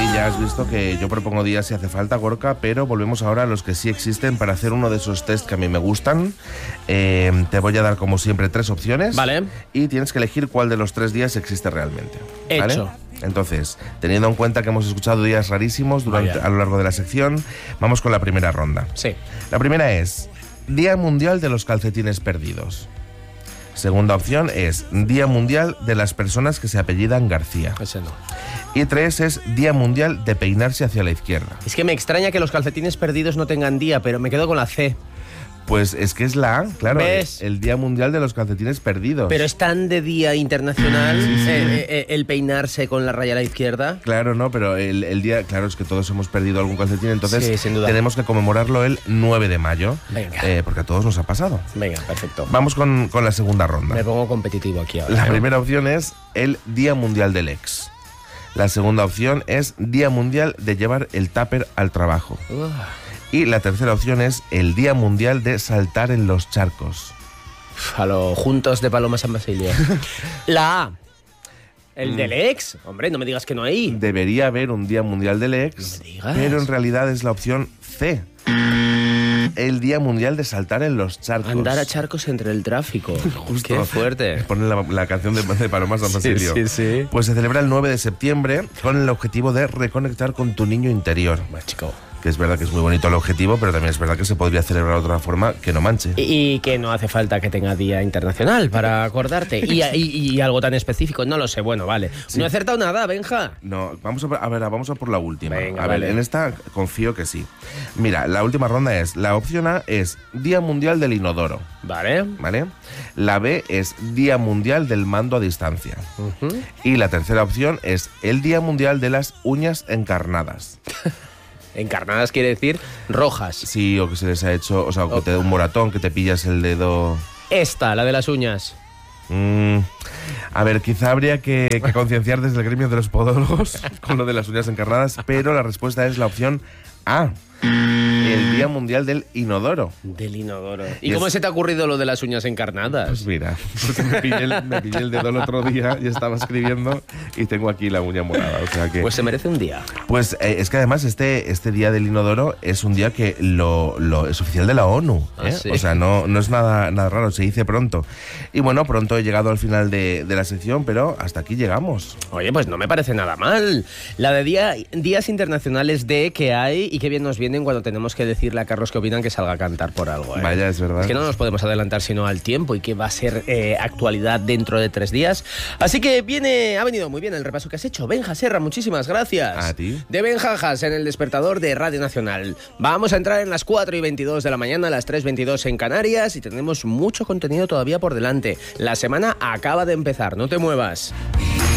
ya has visto que yo propongo días si hace falta, Gorka, pero volvemos ahora a los que sí existen para hacer uno de esos test que a mí me gustan. Te voy a dar, como siempre, 3 opciones. Vale. Y tienes que elegir cuál de los 3 días existe realmente. ¿Vale? Hecho. Entonces, teniendo en cuenta que hemos escuchado días rarísimos a lo largo de la sección, vamos con la primera ronda. Sí. La primera es Día Mundial de los Calcetines Perdidos. Segunda opción es Día Mundial de las personas que se apellidan García. Ese no. Y 3 es Día Mundial de peinarse hacia la izquierda. Es que me extraña que los calcetines perdidos no tengan día, pero me quedo con la C. Pues es que es la A, claro. ¿Ves? El Día Mundial de los Calcetines Perdidos. Pero es tan de día internacional el peinarse con la raya a la izquierda. Claro, no, pero el día... Claro, es que todos hemos perdido algún calcetín, entonces Sí, sin duda. tenemos que conmemorarlo el 9 de mayo. Venga. Porque a todos nos ha pasado. Venga, perfecto. Vamos con la segunda ronda. Me pongo competitivo aquí ahora. La primera opción es el Día Mundial del Ex. La segunda opción es Día Mundial de llevar el tupper al trabajo. Y la tercera opción es el Día Mundial de saltar en los charcos. A los juntos de Paloma San Basilio. La A. El del ex. Hombre, no me digas que no hay. Debería haber un Día Mundial del Ex, No me digas. pero en realidad es la opción C. El Día Mundial de saltar en los charcos. Andar a charcos entre el tráfico. Justo. Qué fuerte. Ponen la canción de Paloma San Basilio. sí. Pues se celebra el 9 de septiembre con el objetivo de reconectar con tu niño interior. Más chico. Que es verdad que es muy bonito el objetivo, pero también es verdad que se podría celebrar de otra forma que no manche. Y que no hace falta que tenga día internacional para acordarte. Y algo tan específico, no lo sé. Bueno, vale. Sí. No he acertado nada, Benja. No, vamos a por la última. Venga, a ver, vale. en esta confío que sí. Mira, la última ronda es, la opción A es Día Mundial del Inodoro, Vale. ¿vale? La B es Día Mundial del Mando a Distancia. Y la tercera opción es el Día Mundial de las Uñas Encarnadas. Encarnadas quiere decir rojas. Sí, o que se les ha hecho, o sea, que te da un moratón, que te pillas el dedo... Esta, la de las uñas. A ver, quizá habría que concienciar desde el gremio de los podólogos con lo de las uñas encarnadas, pero la respuesta es la opción A. El Día Mundial del Inodoro. Del inodoro. Y ¿Y cómo es- se te ha ocurrido lo de las uñas encarnadas? Pues mira, porque me pillé el dedo el otro día y estaba escribiendo y tengo aquí la uña morada, o sea que... Pues se merece un día. Pues es que además este Día del Inodoro es un día que es oficial de la ONU, ¿eh? Ah, ¿sí? O sea, no es nada raro, se dice pronto. Y bueno, pronto he llegado al final de la sección, pero hasta aquí llegamos. Oye, pues no me parece nada mal. La de días internacionales de que hay y que bien nos vienen cuando tenemos que decirle a Carlos que opinan que salga a cantar por algo. Vaya, es verdad. Es que no nos podemos adelantar sino al tiempo y que va a ser actualidad dentro de 3 días. Así que ha venido muy bien el repaso que has hecho. Benja Serra, muchísimas gracias. A ti. De Benjajas en el despertador de Radio Nacional. Vamos a entrar en las 4:22 de la mañana, las 3:22 en Canarias y tenemos mucho contenido todavía por delante. La semana acaba de empezar, no te muevas.